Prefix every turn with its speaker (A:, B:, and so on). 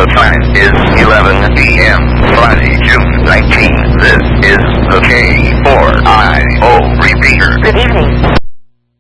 A: The time is 11 p.m. Friday, June 19. This is the K4I